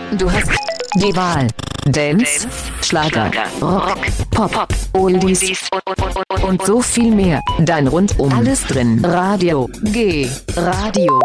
Du hast die Wahl. Dance, Schlager, Rock, Pop, Oldies und so viel mehr. Dein rundum alles drin. Radio G. Radio